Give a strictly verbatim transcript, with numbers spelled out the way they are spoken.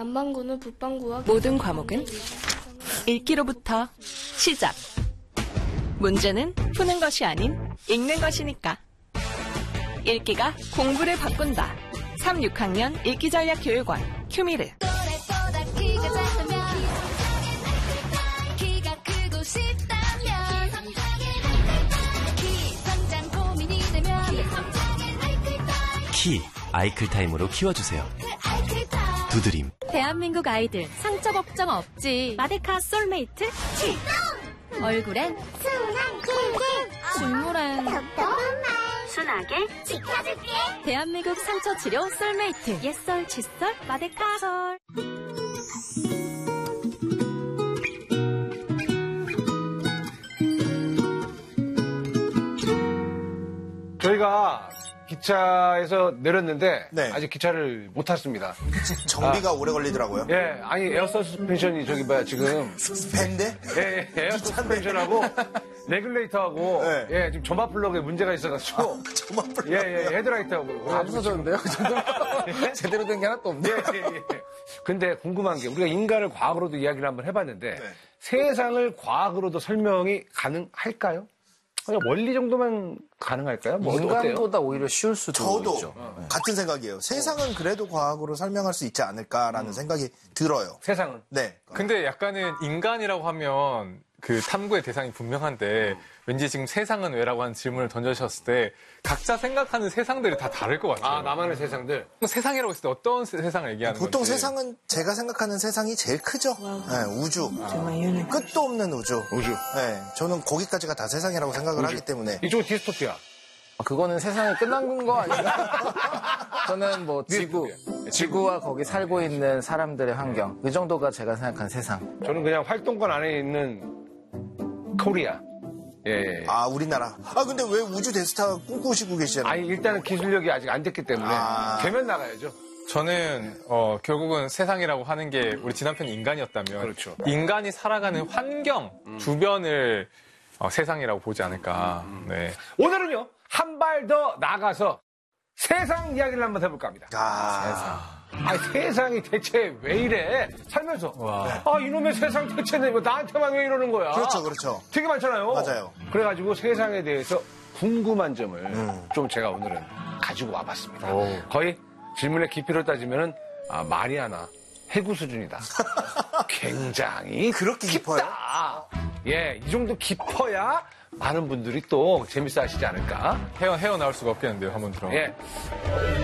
남반구는 북반구와 모든 과목은 읽기로부터 시작. 문제는 푸는 것이 아닌 읽는 것이니까. 읽기가 공부를 바꾼다. 삼, 육 학년 읽기전략교육원 큐미르. 키, 아이클타임으로 키워주세요. 두드림. 대한민국 아이들 상처 걱정 없지. 마데카 솔메이트 칠. 얼굴엔 순한 꿀꿀, 실물엔 덕덕한 말 순하게 지켜줄게. 대한민국 상처 치료 솔메이트. 옛설 칫솔 마데카 솔. 저희가 기차에서 내렸는데 네. 아직 기차를 못 탔습니다. 정비가 아. 오래 걸리더라고요. 예, 아니 에어 서스펜션이 저기 뭐야 지금 밴데? 예, 예, 에어 서스펜션하고 레귤레이터하고 네. 예, 지금 점화 플러그에 문제가 있어가지고 아, 점화 플러그. 예, 예, 헤드라이트하고 안 부서졌는데요? 그 정도면 제대로 된 게 하나도 없네요. 예, 예, 예. 근데 궁금한 게 우리가 인간을 과학으로도 이야기를 한번 해봤는데 네. 세상을 과학으로도 설명이 가능할까요? 그냥 원리 정도만 가능할까요? 뭐 인간보다 오히려 쉬울 수도 저도 있죠. 같은 생각이에요. 세상은 그래도 과학으로 설명할 수 있지 않을까라는 생각이 들어요. 세상은? 네. 근데 약간은 인간이라고 하면 그 탐구의 대상이 분명한데 왠지 지금 세상은 왜라고 하는 질문을 던져주셨을 때 각자 생각하는 세상들이 다 다를 것 같아요. 아, 나만의 세상들? 세상이라고 했을 때 어떤 세- 세상을 얘기하는 보통 건지. 세상은 제가 생각하는 세상이 제일 크죠. 네, 우주. 끝도 없는 우주. 우주. 네, 저는 거기까지가 다 세상이라고 생각을 하기 때문에. 이쪽은 디스토피아. 그거는 세상이 끝난 거 아닌가? 저는 뭐 지구, 지구와 거기 살고 있는 사람들의 환경, 이 정도가 제가 생각하는 세상. 저는 그냥 활동권 안에 있는 코리아. 예, 예. 아, 우리나라. 아, 근데 왜 우주 대스타 꿈꾸시고 계시잖아요. 아니, 일단은 기술력이 아직 안 됐기 때문에 아. 되면 나가야죠. 저는 어, 결국은 세상이라고 하는 게 우리 지난편이 인간이었다면 그렇죠. 인간이 살아가는 환경, 주변을 어, 세상이라고 보지 않을까. 네. 오늘은요, 한 발 더 나가서 세상 이야기를 한번 해볼까 합니다. 아, 아, 세상이 대체 왜 이래? 살면서. 아, 이놈의 세상 대체는 뭐 나한테만 왜 이러는 거야? 그렇죠, 그렇죠. 되게 많잖아요. 맞아요. 그래가지고 세상에 대해서 궁금한 점을 좀 제가 오늘은 가지고 와봤습니다. 거의 질문의 깊이로 따지면은 아, 마리아나 해구 수준이다. 굉장히 그렇게 깊어요? 깊다. 예, 이 정도 깊어야 많은 분들이 또 재밌어 하시지 않을까? 헤어, 헤어나올 수가 없겠는데요, 한번 들어. 예.